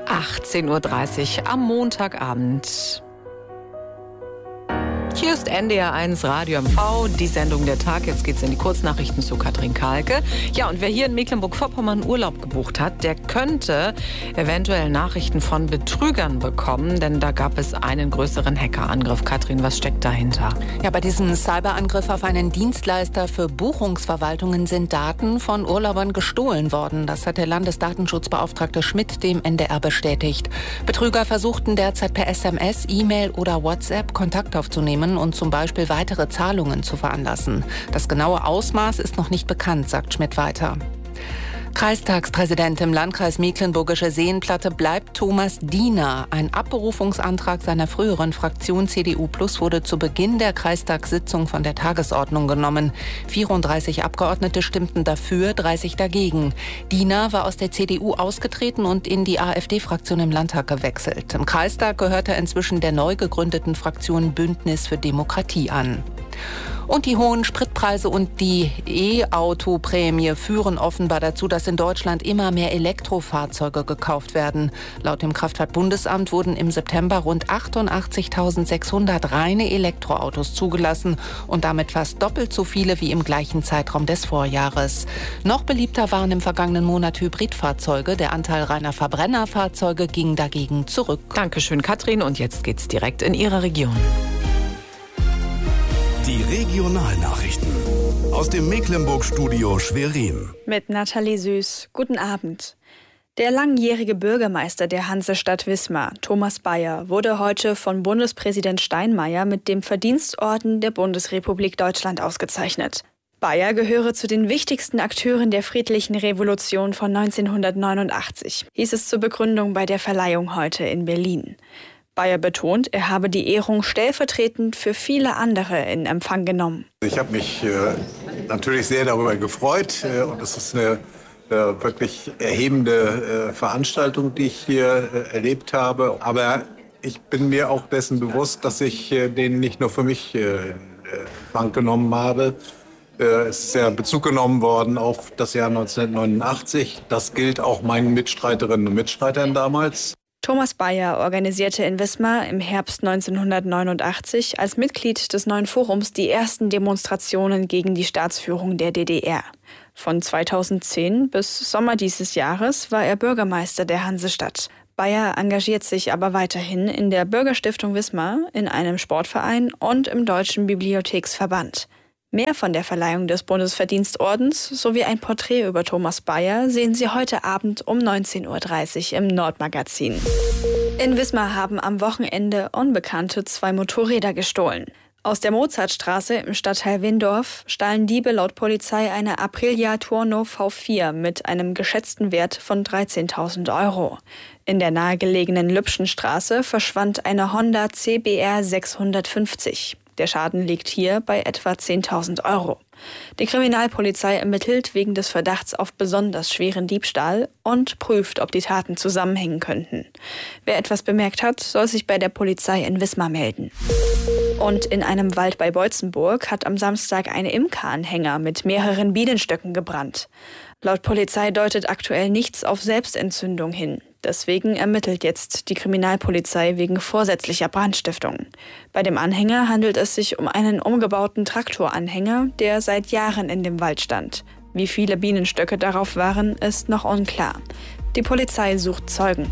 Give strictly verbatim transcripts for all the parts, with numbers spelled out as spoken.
achtzehn Uhr dreißig am Montagabend. Hier ist N D R eins Radio M V, die Sendung der Tag. Jetzt geht's in die Kurznachrichten zu Katrin Kahlke. Ja, und wer hier in Mecklenburg-Vorpommern Urlaub gebucht hat, der könnte eventuell Nachrichten von Betrügern bekommen, denn da gab es einen größeren Hackerangriff. Katrin, was steckt dahinter? Ja, bei diesem Cyberangriff auf einen Dienstleister für Buchungsverwaltungen sind Daten von Urlaubern gestohlen worden. Das hat der Landesdatenschutzbeauftragte Schmidt dem N D R bestätigt. Betrüger versuchten derzeit per S M S, E-Mail oder WhatsApp Kontakt aufzunehmen und zum Beispiel weitere Zahlungen zu veranlassen. Das genaue Ausmaß ist noch nicht bekannt, sagt Schmidt weiter. Kreistagspräsident im Landkreis Mecklenburgische Seenplatte bleibt Thomas Diener. Ein Abberufungsantrag seiner früheren Fraktion C D U Plus wurde zu Beginn der Kreistagssitzung von der Tagesordnung genommen. vierunddreißig Abgeordnete stimmten dafür, dreißig dagegen. Diener war aus der C D U ausgetreten und in die AfD-Fraktion im Landtag gewechselt. Im Kreistag gehört er inzwischen der neu gegründeten Fraktion Bündnis für Demokratie an. Und die hohen Spritpreise und die E-Auto-Prämie führen offenbar dazu, dass in Deutschland immer mehr Elektrofahrzeuge gekauft werden. Laut dem Kraftfahrtbundesamt wurden im September rund achtundachtzigtausendsechshundert reine Elektroautos zugelassen und damit fast doppelt so viele wie im gleichen Zeitraum des Vorjahres. Noch beliebter waren im vergangenen Monat Hybridfahrzeuge. Der Anteil reiner Verbrennerfahrzeuge ging dagegen zurück. Dankeschön, Katrin. Und jetzt geht's direkt in Ihre Region. Die Regionalnachrichten aus dem Mecklenburg-Studio Schwerin. Mit Nathalie Süß. Guten Abend. Der langjährige Bürgermeister der Hansestadt Wismar, Thomas Bayer, wurde heute von Bundespräsident Steinmeier mit dem Verdienstorden der Bundesrepublik Deutschland ausgezeichnet. Bayer gehöre zu den wichtigsten Akteuren der friedlichen Revolution von neunzehnhundertneunundachtzig, hieß es zur Begründung bei der Verleihung heute in Berlin. Bayer betont, er habe die Ehrung stellvertretend für viele andere in Empfang genommen. Ich habe mich äh, natürlich sehr darüber gefreut äh, und es ist eine äh, wirklich erhebende äh, Veranstaltung, die ich hier äh, erlebt habe. Aber ich bin mir auch dessen bewusst, dass ich äh, den nicht nur für mich äh, in Empfang genommen habe. Äh, es ist ja Bezug genommen worden auf das Jahr neunzehnhundertneunundachtzig. Das gilt auch meinen Mitstreiterinnen und Mitstreitern damals. Thomas Bayer organisierte in Wismar im Herbst neunzehnhundertneunundachtzig als Mitglied des neuen Forums die ersten Demonstrationen gegen die Staatsführung der D D R. Von zweitausendzehn bis Sommer dieses Jahres war er Bürgermeister der Hansestadt. Bayer engagiert sich aber weiterhin in der Bürgerstiftung Wismar, in einem Sportverein und im Deutschen Bibliotheksverband. Mehr von der Verleihung des Bundesverdienstordens sowie ein Porträt über Thomas Bayer sehen Sie heute Abend um neunzehn Uhr dreißig im Nordmagazin. In Wismar haben am Wochenende Unbekannte zwei Motorräder gestohlen. Aus der Mozartstraße im Stadtteil Windorf stahlen Diebe laut Polizei eine Aprilia Tuono V vier mit einem geschätzten Wert von dreizehntausend Euro. In der nahegelegenen Lübschenstraße verschwand eine Honda C B R sechshundertfünfzig. Der Schaden liegt hier bei etwa zehntausend Euro. Die Kriminalpolizei ermittelt wegen des Verdachts auf besonders schweren Diebstahl und prüft, ob die Taten zusammenhängen könnten. Wer etwas bemerkt hat, soll sich bei der Polizei in Wismar melden. Und in einem Wald bei Beutzenburg hat am Samstag ein Imkeranhänger mit mehreren Bienenstöcken gebrannt. Laut Polizei deutet aktuell nichts auf Selbstentzündung hin. Deswegen ermittelt jetzt die Kriminalpolizei wegen vorsätzlicher Brandstiftung. Bei dem Anhänger handelt es sich um einen umgebauten Traktoranhänger, der seit Jahren in dem Wald stand. Wie viele Bienenstöcke darauf waren, ist noch unklar. Die Polizei sucht Zeugen.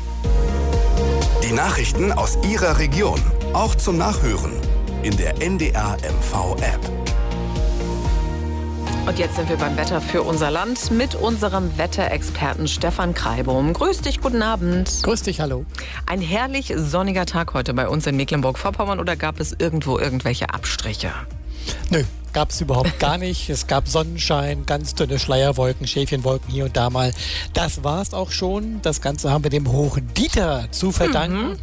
Die Nachrichten aus Ihrer Region, auch zum Nachhören in der N D R M V-App. Und jetzt sind wir beim Wetter für unser Land mit unserem Wetterexperten Stefan Kreibum. Grüß dich, guten Abend. Grüß dich, hallo. Ein herrlich sonniger Tag heute bei uns in Mecklenburg-Vorpommern oder gab es irgendwo irgendwelche Abstriche? Nö, gab es überhaupt gar nicht. Es gab Sonnenschein, ganz dünne Schleierwolken, Schäfchenwolken hier und da mal. Das war's auch schon. Das Ganze haben wir dem Hoch Dieter zu verdanken. Mhm.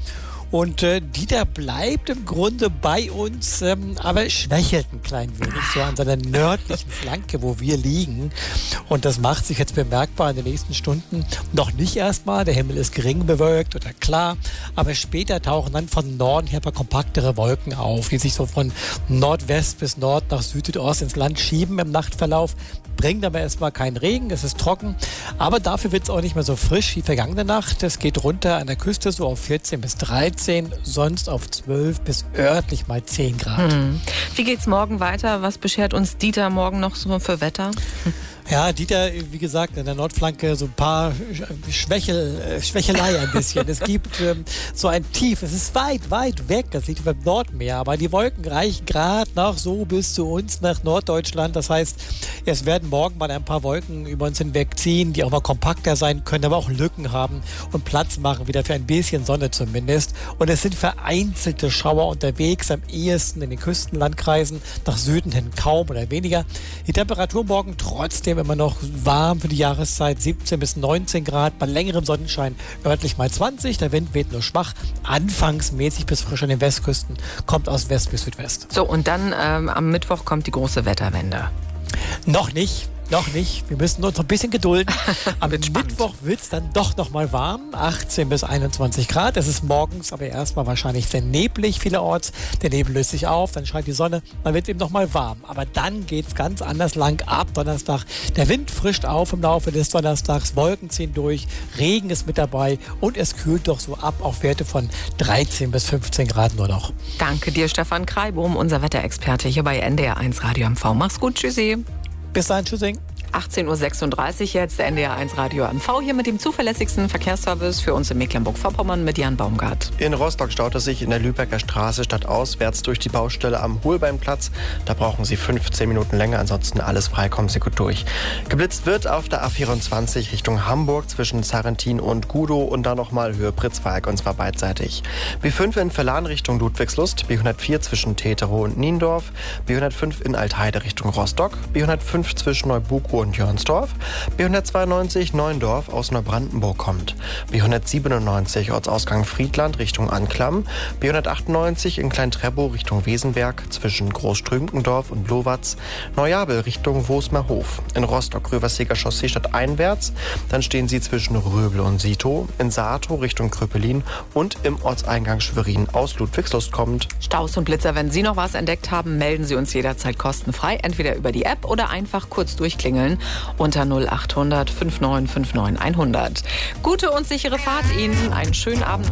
Und äh, Dieter bleibt im Grunde bei uns, ähm, aber schwächelt ein klein wenig so an seiner nördlichen Flanke, wo wir liegen. Und das macht sich jetzt bemerkbar in den nächsten Stunden noch nicht erstmal. Der Himmel ist gering bewölkt oder klar, aber später tauchen dann von Norden her paar kompaktere Wolken auf, die sich so von Nordwest bis Nord nach Südost ins Land schieben im Nachtverlauf. Bringt aber erstmal keinen Regen, es ist trocken, aber dafür wird es auch nicht mehr so frisch wie vergangene Nacht. Es geht runter an der Küste so auf vierzehn bis dreizehn, sonst auf zwölf bis örtlich mal zehn Grad. Hm. Wie geht's morgen weiter? Was beschert uns Dieter morgen noch so für Wetter? Hm. Ja, Dieter, wie gesagt, in der Nordflanke so ein paar Schwächel, Schwächelei ein bisschen. Es gibt ähm, so ein Tief, es ist weit, weit weg, das liegt beim Nordmeer, aber die Wolken reichen gerade noch so bis zu uns nach Norddeutschland. Das heißt, es werden morgen mal ein paar Wolken über uns hinwegziehen, die auch mal kompakter sein können, aber auch Lücken haben und Platz machen, wieder für ein bisschen Sonne zumindest. Und es sind vereinzelte Schauer unterwegs, am ehesten in den Küstenlandkreisen, nach Süden hin kaum oder weniger. Die Temperatur morgen trotzdem immer noch warm für die Jahreszeit, siebzehn bis neunzehn Grad, bei längerem Sonnenschein örtlich mal zwanzig, der Wind weht nur schwach, anfangsmäßig bis frisch an den Westküsten, kommt aus West bis Südwest. So, und dann ähm, am Mittwoch kommt die große Wetterwende. Noch nicht. Noch nicht. Wir müssen uns noch ein bisschen gedulden. Am Mittwoch wird es dann doch noch mal warm. achtzehn bis einundzwanzig Grad. Es ist morgens aber erstmal wahrscheinlich sehr neblig vielerorts. Der Nebel löst sich auf, dann scheint die Sonne. Dann wird es eben noch mal warm. Aber dann geht es ganz anders lang ab Donnerstag. Der Wind frischt auf im Laufe des Donnerstags. Wolken ziehen durch. Regen ist mit dabei. Und es kühlt doch so ab auf Werte von dreizehn bis fünfzehn Grad nur noch. Danke dir, Stefan Kreibohm, unser Wetterexperte hier bei N D R eins Radio M V. Mach's gut. Tschüssi. Bis dahin, tschüssing. achtzehn Uhr sechsunddreißig jetzt, N D R eins Radio M V, hier mit dem zuverlässigsten Verkehrsservice für uns in Mecklenburg-Vorpommern mit Jan Baumgart. In Rostock staut es sich in der Lübecker Straße stadtauswärts durch die Baustelle am Holbeinplatz. Da brauchen Sie fünfzehn Minuten länger, ansonsten alles frei, kommen Sie gut durch. Geblitzt wird auf der A vierundzwanzig Richtung Hamburg zwischen Sarrentin und Gudow und dann nochmal Höhe Pritzwalk, und zwar beidseitig. B fünf in Verlan Richtung Ludwigslust, B hundertvier zwischen Teterow und Niendorf, B hundertfünf in Altheide Richtung Rostock, B hundertfünf zwischen Neubukow und Jörnsdorf, B hundertzweiundneunzig Neuendorf aus Neubrandenburg kommt, B hundertsiebenundneunzig Ortsausgang Friedland Richtung Anklam, B hundertachtundneunzig in Klein-Treppow Richtung Wesenberg zwischen Großstrünkendorf und Blowatz, Neujabel Richtung Wosmerhof, in Rostock-Röverseger Chaussee stadteinwärts, dann stehen Sie zwischen Röbel und Sito, in Saatow Richtung Kröpelin und im Ortseingang Schwerin aus Ludwigslust kommt. Staus und Blitzer, wenn Sie noch was entdeckt haben, melden Sie uns jederzeit kostenfrei, entweder über die App oder einfach kurz durchklingeln unter null acht hundert fünfundneunzig neunundfünfzig neunhundert. Gute und sichere Fahrt Ihnen, einen schönen Abend.